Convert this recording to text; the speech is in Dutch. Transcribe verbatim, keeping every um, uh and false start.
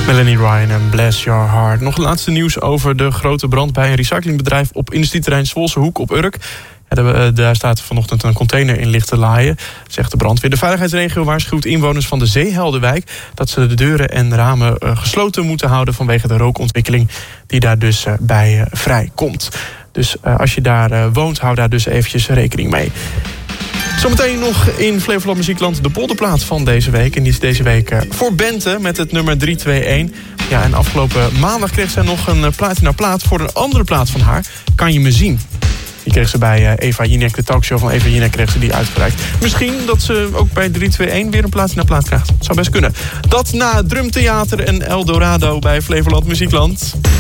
Melanie Ryan en Bless Your Heart. Nog het laatste nieuws over de grote brand bij een recyclingbedrijf op industrieterrein Zwolse Hoek op Urk. Ja, daar staat vanochtend een container in lichte laaien, zegt de brandweer. De veiligheidsregio waarschuwt inwoners van de Zeeheldenwijk dat ze de deuren en ramen gesloten moeten houden vanwege de rookontwikkeling die daar dus bij vrijkomt. Dus als je daar woont, hou daar dus eventjes rekening mee. Zometeen nog in Flevoland Muziekland de polderplaat van deze week. En die is deze week voor Bente met het nummer drie twee een. Ja, en afgelopen maandag kreeg zij nog een platina plaat voor een andere plaat van haar. Kan je me zien? Die kreeg ze bij Eva Jinek, de talkshow van Eva Jinek, kreeg ze die uitgereikt. Misschien dat ze ook bij drie twee een weer een platina plaat krijgt. Zou best kunnen. Dat na Drumtheater en Eldorado bij Flevoland Muziekland.